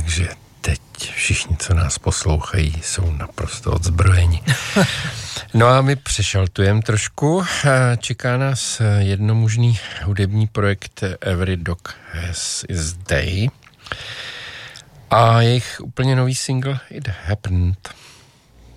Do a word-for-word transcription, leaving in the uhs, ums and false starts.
takže teď všichni, co nás poslouchají, jsou naprosto odzbrojeni. No a my přešaltujeme trošku. Čeká nás jednomužný hudební projekt Every Dog Has His Day a jejich úplně nový single It Happened.